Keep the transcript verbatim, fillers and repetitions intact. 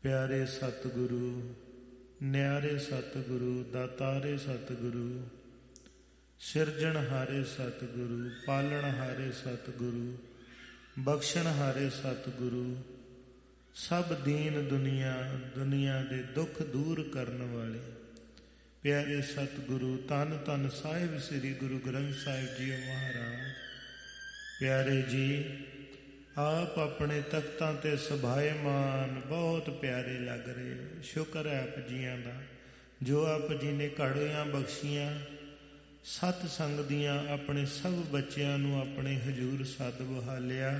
ਪਿਆਰੇ ਸਤਿਗੁਰੂ, ਨਿਆਰੇ ਸਤਿਗੁਰੂ, ਦਾਤਾਰੇ ਸਤਿਗੁਰੂ, ਸਿਰਜਣਹਾਰੇ ਸਤਿਗੁਰੂ, ਪਾਲਣਹਾਰੇ ਸਤਿਗੁਰੂ, ਬਖਸ਼ਣਹਾਰੇ ਸਤਿਗੁਰੂ, ਸਭ ਦੀਨ ਦੁਨੀਆ ਦੁਨੀਆ ਦੇ ਦੁੱਖ ਦੂਰ ਕਰਨ ਵਾਲੇ ਪਿਆਰੇ ਸਤਿਗੁਰੂ, ਧੰਨ ਧੰਨ ਸਾਹਿਬ ਸ੍ਰੀ ਗੁਰੂ ਗ੍ਰੰਥ ਸਾਹਿਬ ਜੀ ਮਹਾਰਾਜ। ਪਿਆਰੇ ਜੀ, ਆਪ ਆਪਣੇ ਤਖਤਾਂ ਤੇ ਸਭਾਏਮਾਨ ਬਹੁਤ ਪਿਆਰੇ ਲੱਗ ਰਹੇ। ਸ਼ੁਕਰ ਹੈ ਆਪ ਜੀਆਂ ਦਾ, ਜੋ ਆਪ ਜੀ ਨੇ ਘੜੀਆਂ ਬਖਸ਼ੀਆਂ ਸਤ ਸੰਗ ਦੀਆਂ, ਆਪਣੇ ਸਭ ਬੱਚਿਆਂ ਨੂੰ ਆਪਣੇ ਹਜ਼ੂਰ ਸੱਦ ਬਹਾਲਿਆ।